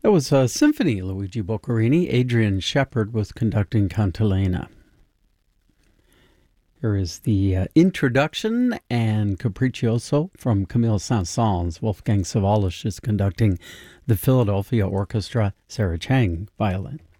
That was a symphony, Luigi Boccherini. Adrian Shepard was conducting Cantilena. Here is the introduction and Capriccioso from Camille Saint-Saëns. Wolfgang Sawallisch is conducting the Philadelphia Orchestra. Sarah Chang, violin.